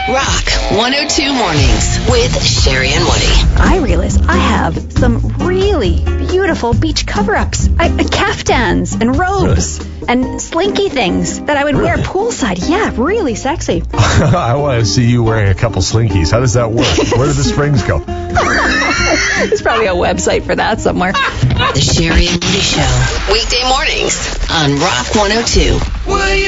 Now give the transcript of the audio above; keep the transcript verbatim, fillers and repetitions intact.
Rock one oh two Mornings with Sherry and Woody. I realize I have some really beautiful beach cover-ups. I, uh, caftans and robes really? and slinky things that I would really? wear poolside. Yeah, really sexy. I want to see you wearing a couple slinkies. How does that work? Where do the springs go? There's probably a website for that somewhere. The Sherry and Woody Show. Weekday mornings on Rock one oh two.